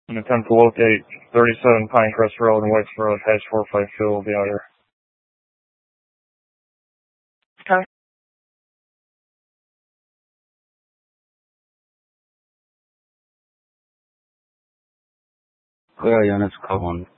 An attempt to locate 37 Pinecrest Road and Whites Road, hash 452 will be out here. Okay. Clear units, code 1.